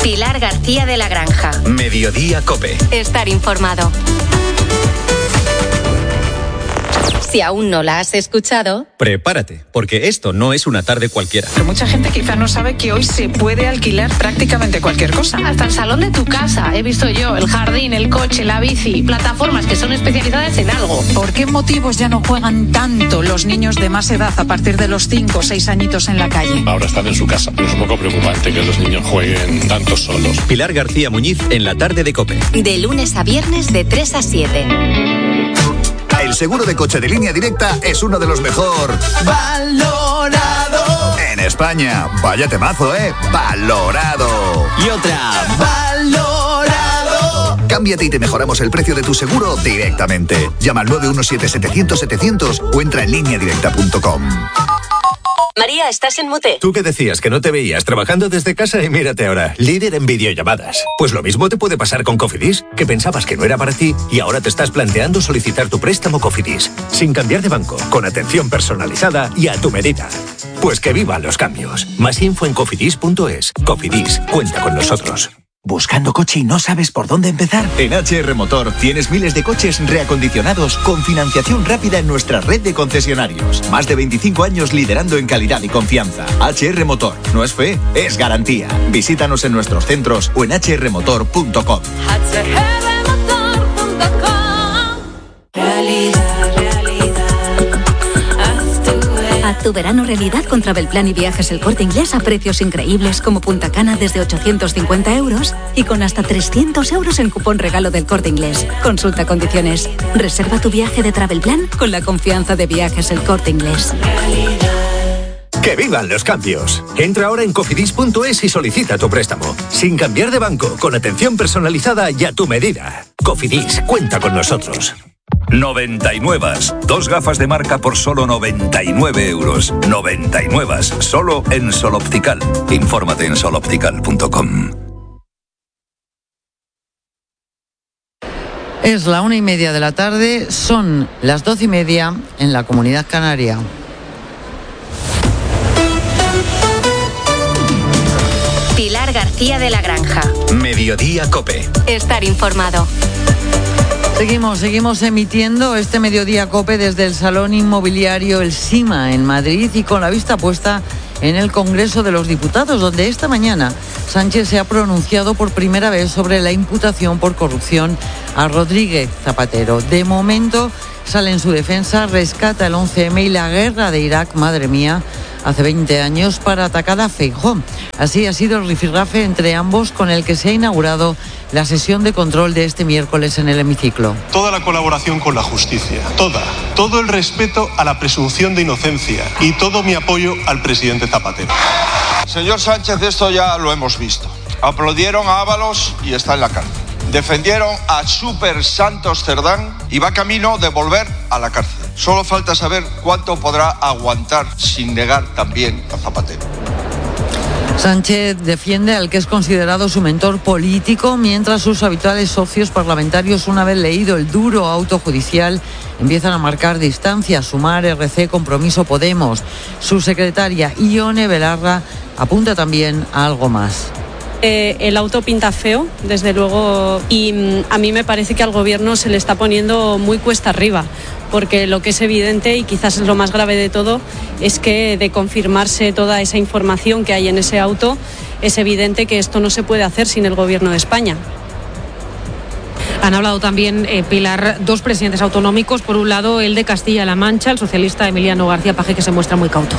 Pilar García de la Granja. Mediodía COPE. Estar informado. Si aún no la has escuchado, prepárate, porque esto no es una tarde cualquiera. Pero mucha gente quizá no sabe que hoy se puede alquilar prácticamente cualquier cosa. Hasta el salón de tu casa, he visto yo, el jardín, el coche, la bici, plataformas que son especializadas en algo. ¿Por qué motivos ya no juegan tanto los niños de más edad a partir de los 5 o 6 añitos en la calle? Ahora están en su casa, pero es un poco preocupante que los niños jueguen tanto solos. Pilar García Muñiz en la tarde de COPE. De lunes a viernes de 3 a 7. El seguro de coche de Línea Directa es uno de los mejor valorado en España. Vaya temazo, valorado. Y otra, valorado. Cámbiate y te mejoramos el precio de tu seguro directamente. Llama al 917-700-700 o entra en lineadirecta.com. María, estás en mute. Tú que decías que no te veías trabajando desde casa y mírate ahora, líder en videollamadas. Pues lo mismo te puede pasar con Cofidis, que pensabas que no era para ti y ahora te estás planteando solicitar tu préstamo Cofidis, sin cambiar de banco, con atención personalizada y a tu medida. Pues que vivan los cambios. Más info en cofidis.es. Cofidis, cuenta con nosotros. ¿Buscando coche y no sabes por dónde empezar? En HR Motor tienes miles de coches reacondicionados con financiación rápida en nuestra red de concesionarios. Más de 25 años liderando en calidad y confianza. HR Motor. No es fe, es garantía. Visítanos en nuestros centros o en hrmotor.com. Haz tu verano realidad con Travelplan y Viajes El Corte Inglés a precios increíbles como Punta Cana desde 850 euros y con hasta 300 euros en cupón regalo del Corte Inglés. Consulta condiciones. Reserva tu viaje de Travelplan con la confianza de Viajes El Corte Inglés. ¡Que vivan los cambios! Entra ahora en cofidis.es y solicita tu préstamo. Sin cambiar de banco, con atención personalizada y a tu medida. Cofidis, cuenta con nosotros. 99. 2 gafas de marca por solo 99 euros. 99. Solo en Sol Optical. Infórmate en soloptical.com. Es la 1:30 de la tarde, son las 12:30 en la Comunidad Canaria. Pilar García de la Granja. Mediodía COPE. Estar informado. Seguimos emitiendo este Mediodía COPE desde el Salón Inmobiliario El Sima en Madrid y con la vista puesta en el Congreso de los Diputados, donde esta mañana Sánchez se ha pronunciado por primera vez sobre la imputación por corrupción a Rodríguez Zapatero. De momento sale en su defensa, rescata el 11M y la guerra de Irak, madre mía, hace 20 años para atacar a Feijóo. Así ha sido el rifirrafe entre ambos con el que se ha inaugurado la sesión de control de este miércoles en el hemiciclo. Toda la colaboración con la justicia, todo el respeto a la presunción de inocencia y todo mi apoyo al presidente Zapatero. Señor Sánchez, esto ya lo hemos visto. Aplaudieron a Ábalos y está en la cárcel. Defendieron a Super Santos Cerdán y va camino de volver a la cárcel. Solo falta saber cuánto podrá aguantar sin negar también a Zapatero. Sánchez defiende al que es considerado su mentor político, mientras sus habituales socios parlamentarios, una vez leído el duro auto judicial, empiezan a marcar distancia. Sumar, RC, Compromiso, Podemos. Su secretaria, Ione Belarra, apunta también a algo más. El auto pinta feo, desde luego, y a mí me parece que al gobierno se le está poniendo muy cuesta arriba, porque lo que es evidente, y quizás es lo más grave de todo, es que de confirmarse toda esa información que hay en ese auto, es evidente que esto no se puede hacer sin el gobierno de España. Han hablado también, Pilar, dos presidentes autonómicos. Por un lado, el de Castilla-La Mancha, el socialista Emiliano García Paje, que se muestra muy cauto.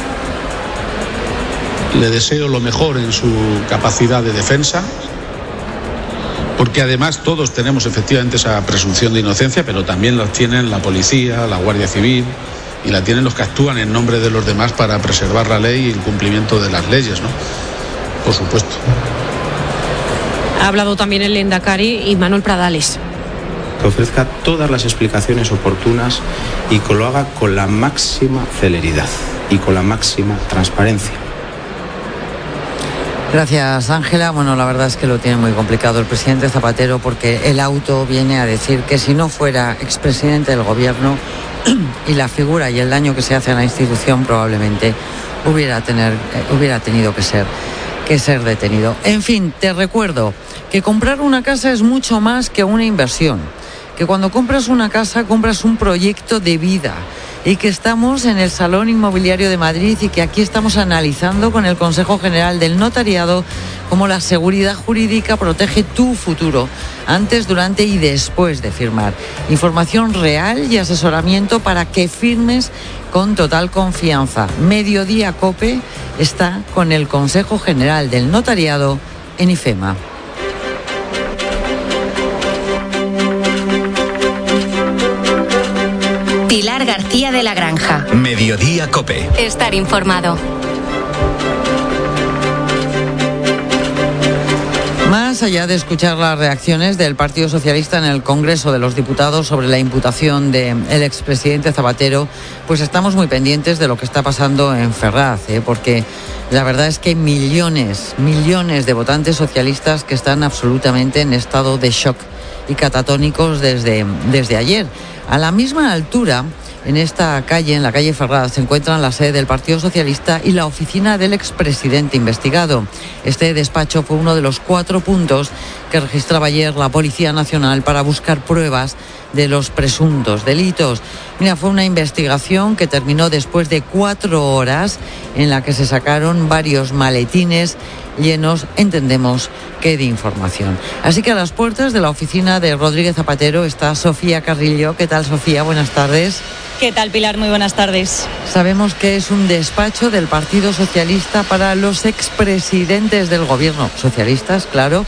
Le deseo lo mejor en su capacidad de defensa, porque además todos tenemos efectivamente esa presunción de inocencia, pero también la tienen la policía, la Guardia Civil, y la tienen los que actúan en nombre de los demás para preservar la ley y el cumplimiento de las leyes, ¿no? Por supuesto. Ha hablado también el Lehendakari y Manuel Pradales. Que ofrezca todas las explicaciones oportunas y que lo haga con la máxima celeridad y con la máxima transparencia. Gracias, Ángela. Bueno, la verdad es que lo tiene muy complicado el presidente Zapatero, porque el auto viene a decir que si no fuera expresidente del gobierno y la figura y el daño que se hace a la institución, probablemente hubiera tenido que ser que ser detenido. En fin, te recuerdo que comprar una casa es mucho más que una inversión, que cuando compras una casa compras un proyecto de vida y que estamos en el Salón Inmobiliario de Madrid y que aquí estamos analizando con el Consejo General del Notariado cómo la seguridad jurídica protege tu futuro antes, durante y después de firmar. Información real y asesoramiento para que firmes con total confianza. Mediodía COPE está con el Consejo General del Notariado en IFEMA. Pilar García de la Granja. Mediodía COPE. Estar informado. Más allá de escuchar las reacciones del Partido Socialista en el Congreso de los Diputados sobre la imputación del expresidente Zapatero, pues estamos muy pendientes de lo que está pasando en Ferraz, porque la verdad es que hay millones de votantes socialistas que están absolutamente en estado de shock y catatónicos desde ayer. A la misma altura, en esta calle, en la calle Ferraz, se encuentran la sede del Partido Socialista y la oficina del expresidente investigado. Este despacho fue uno de los 4 puntos que registraba ayer la Policía Nacional para buscar pruebas de los presuntos delitos. Mira, fue una investigación que terminó después de 4 horas en la que se sacaron varios maletines llenos, entendemos, que de información. Así que a las puertas de la oficina de Rodríguez Zapatero está Sofía Carrillo. ¿Qué tal, Sofía? Buenas tardes. ¿Qué tal, Pilar? Muy buenas tardes. Sabemos que es un despacho del Partido Socialista para los expresidentes del gobierno, socialistas, claro.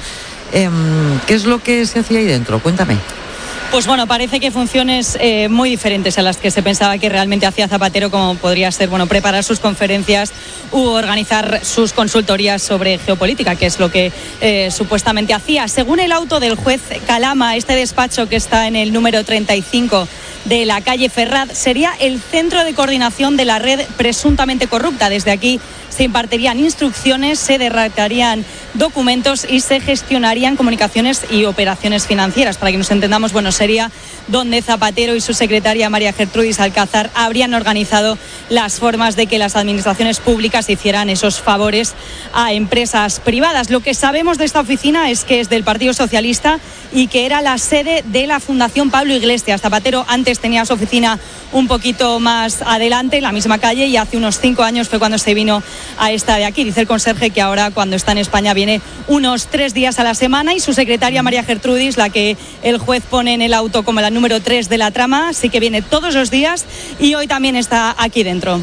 ¿Qué es lo que se hacía ahí dentro? Cuéntame. Pues bueno, parece que funciones muy diferentes a las que se pensaba que realmente hacía Zapatero, como podría ser, preparar sus conferencias u organizar sus consultorías sobre geopolítica, que es lo que supuestamente hacía. Según el auto del juez Calama, este despacho, que está en el número 35 de la calle Ferraz, sería el centro de coordinación de la red presuntamente corrupta. Desde aquí se impartirían instrucciones, se redactarían documentos y se gestionarían comunicaciones y operaciones financieras. Para que nos entendamos, sería donde Zapatero y su secretaria María Gertrudis Alcázar habrían organizado las formas de que las administraciones públicas hicieran esos favores a empresas privadas. Lo que sabemos de esta oficina es que es del Partido Socialista y que era la sede de la Fundación Pablo Iglesias. Zapatero antes tenía su oficina un poquito más adelante, en la misma calle, y hace unos 5 años fue cuando se vino a esta de aquí. Dice el conserje que ahora, cuando está en España, viene unos 3 días a la semana, y su secretaria María Gertrudis, la que el juez pone en el auto como la número 3 de la trama, sí que viene todos los días y hoy también está aquí dentro.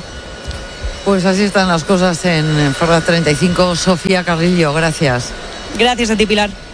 Pues así están las cosas en Ferraz 35. Sofía Carrillo, gracias. Gracias a ti, Pilar.